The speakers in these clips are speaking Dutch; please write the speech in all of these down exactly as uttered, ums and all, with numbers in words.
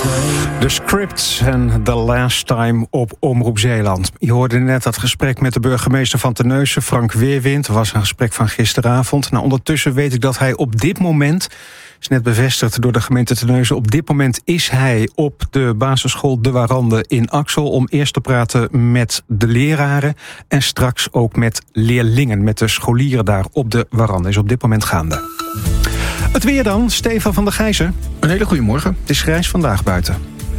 De Scripts en The Last Time op Omroep Zeeland. Je hoorde net dat gesprek met de burgemeester van Terneuzen, Frank Weerwind. Dat was een gesprek van gisteravond. Nou, ondertussen weet ik dat hij op dit moment, is net bevestigd door de gemeente Terneuzen, op dit moment is hij op de basisschool De Warande in Axel om eerst te praten met de leraren en straks ook met leerlingen, met de scholieren daar op De Warande. Is op dit moment gaande. Het weer dan, Stefan van der Gijzen. Een hele goede morgen. Het is grijs vandaag buiten.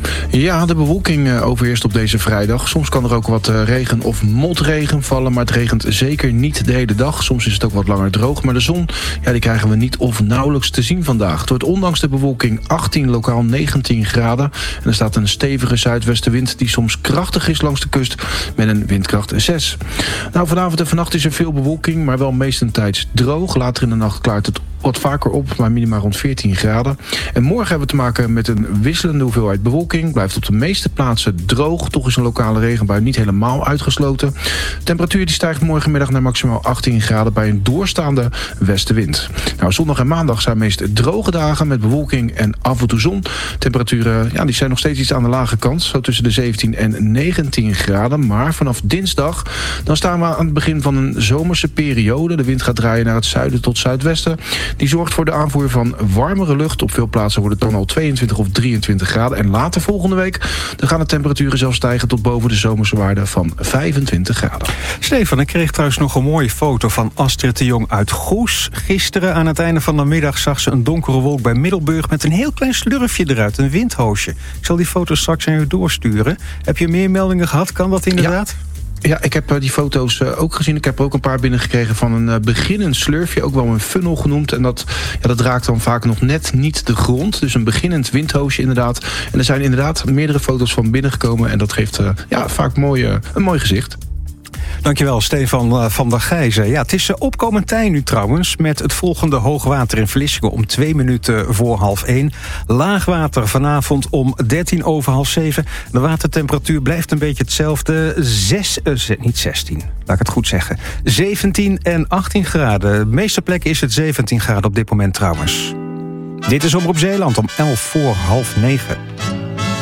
Ja, de bewolking overheerst op deze vrijdag. Soms kan er ook wat regen of motregen vallen, maar het regent zeker niet de hele dag. Soms is het ook wat langer droog, maar de zon, ja, die krijgen we niet of nauwelijks te zien vandaag. Het wordt ondanks de bewolking achttien, lokaal negentien graden. En er staat een stevige zuidwestenwind die soms krachtig is langs de kust met een windkracht zes. Nou, vanavond en vannacht is er veel bewolking, maar wel meestentijds droog. Later in de nacht klaart het wat vaker op, maar minimaal rond veertien graden. En morgen hebben we te maken met een wisselende hoeveelheid bewolking. Blijft op de meeste plaatsen droog. Toch is een lokale regenbui niet helemaal uitgesloten. De temperatuur die stijgt morgenmiddag naar maximaal achttien graden bij een doorstaande westenwind. Nou, zondag en maandag zijn meest droge dagen met bewolking en af en toe zon. Temperaturen, ja, die zijn nog steeds iets aan de lage kant. Zo tussen de zeventien en negentien graden. Maar vanaf dinsdag dan staan we aan het begin van een zomerse periode. De wind gaat draaien naar het zuiden tot zuidwesten. Die zorgt voor de aanvoer van warmere lucht. Op veel plaatsen wordt het dan al tweeëntwintig of drieëntwintig graden. En later volgende week dan gaan de temperaturen zelfs stijgen tot boven de zomerse waarde van vijfentwintig graden. Stefan, ik kreeg trouwens nog een mooie foto van Astrid de Jong uit Goes. Gisteren aan het einde van de middag zag ze een donkere wolk bij Middelburg met een heel klein slurfje eruit, een windhoosje. Ik zal die foto straks aan u doorsturen. Heb je meer meldingen gehad? Kan dat inderdaad? Ja. Ja, ik heb die foto's ook gezien. Ik heb er ook een paar binnengekregen van een beginnend slurfje. Ook wel een funnel genoemd. En dat, ja, dat raakt dan vaak nog net niet de grond. Dus een beginnend windhoosje inderdaad. En er zijn inderdaad meerdere foto's van binnengekomen. En dat geeft ja, vaak mooi, een mooi gezicht. Dankjewel, Stefan van der Gijzen. Ja, het is opkomend tij nu trouwens, met het volgende hoogwater in Vlissingen om twee minuten voor half één. Laagwater vanavond om dertien over half zeven. De watertemperatuur blijft een beetje hetzelfde. Zes, uh, niet zestien, laat ik het goed zeggen. zeventien en achttien graden. De meeste plekken is het zeventien graden op dit moment trouwens. Dit is Omroep Zeeland om elf voor half negen.